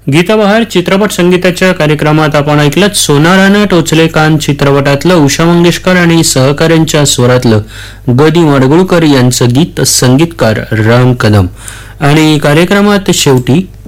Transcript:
गीताबहार चित्रपट संगीताच्या कार्यक्रमात आपण ऐकलं सोनारानं टोचले कान चित्रपटातलं उषा मंगेशकर आणि सहकाऱ्यांच्या स्वरातलं गदी माडगुळकर यांचं गीत, संगीतकार राम कदम. आणि कार्यक्रमात शेवटी